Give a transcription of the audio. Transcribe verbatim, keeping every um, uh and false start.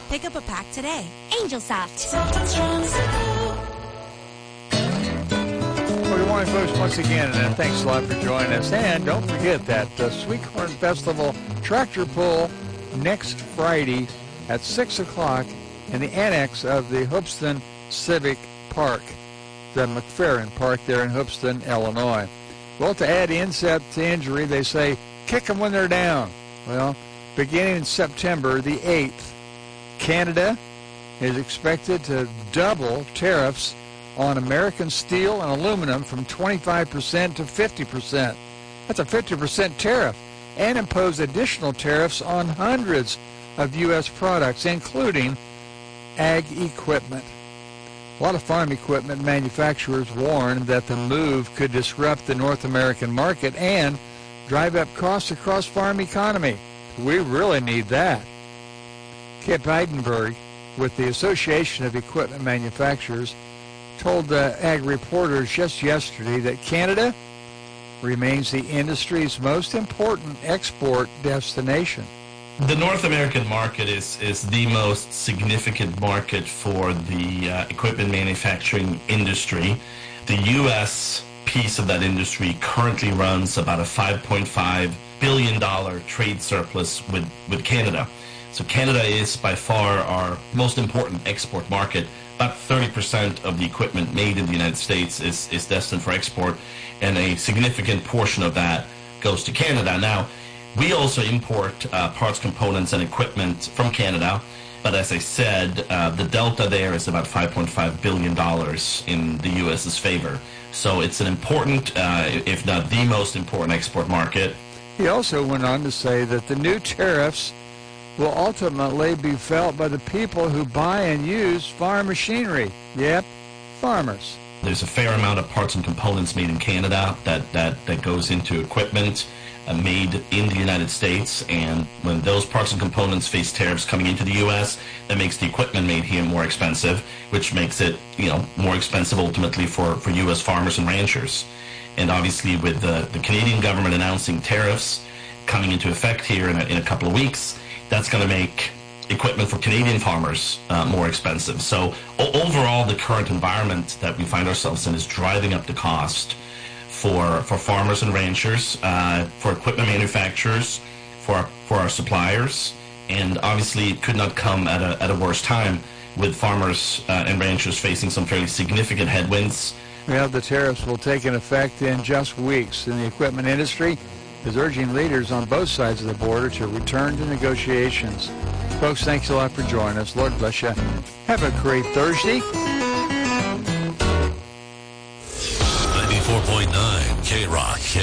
Pick up a pack today. Angel Soft. Well, good morning, folks, once again, and thanks a lot for joining us. And don't forget that uh, Sweet Corn Festival tractor pull next Friday at six o'clock in the annex of the Hoopeston Civic Park, the McFerrin Park there in Hoopeston, Illinois. Well, to add insult to injury, they say, kick them when they're down. Well, beginning in September the eighth, Canada is expected to double tariffs on American steel and aluminum from twenty-five percent to fifty percent. That's a fifty percent tariff, and impose additional tariffs on hundreds of U S products, including ag equipment. A lot of farm equipment manufacturers warn that the move could disrupt the North American market and drive up costs across farm economy. We really need that. Kip Eidenberg with the Association of Equipment Manufacturers told uh, Ag Reporters just yesterday that Canada remains the industry's most important export destination. The North American market is, is the most significant market for the uh, equipment manufacturing industry. The U S piece of that industry currently runs about a five point five billion dollars trade surplus with, with Canada. So Canada is by far our most important export market. About thirty percent of the equipment made in the United States is, is destined for export, and a significant portion of that goes to Canada. Now, we also import uh, parts, components, and equipment from Canada, but as I said, uh, the delta there is about five point five billion dollars in the U S's favor. So it's an important, uh, if not the most important export market. He also went on to say that the new tariffs will ultimately be felt by the people who buy and use farm machinery. Yep, farmers. There's a fair amount of parts and components made in Canada that, that, that goes into equipment uh, made in the United States, and when those parts and components face tariffs coming into the U S, that makes the equipment made here more expensive, which makes it, you know, more expensive ultimately for, for U S farmers and ranchers. And obviously with the, the Canadian government announcing tariffs coming into effect here in a, in a couple of weeks, that's going to make equipment for Canadian farmers uh, more expensive. So o- overall, the current environment that we find ourselves in is driving up the cost for for farmers and ranchers, uh, for equipment manufacturers, for our, for our suppliers, and obviously it could not come at a at a worse time with farmers uh, and ranchers facing some fairly significant headwinds. Well, the tariffs will take an effect in just weeks, and the equipment industry is urging leaders on both sides of the border to return to negotiations. Folks, thanks a lot for joining us. Lord bless you. Have a great Thursday. ninety-four point nine K-Rock.